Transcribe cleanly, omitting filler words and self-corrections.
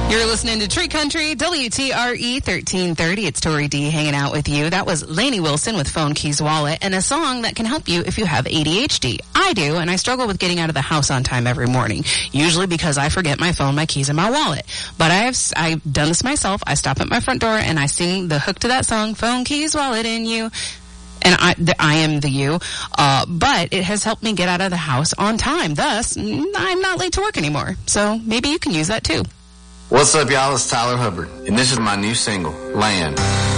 You're listening to Tree Country, WTRE 1330. It's Tori D hanging out with you. That was Lainey Wilson with Phone Keys Wallet, and a song that can help you if you have ADHD. I do, and I struggle with getting out of the house on time every morning, usually because I forget my phone, my keys, and my wallet. But I've done this myself. I stop at my front door and I sing the hook to that song, Phone Keys Wallet in you. And I am the you, but it has helped me get out of the house on time. Thus, I'm not late to work anymore. So maybe you can use that too. What's up, y'all? It's Tyler Hubbard, and this is my new single, Land.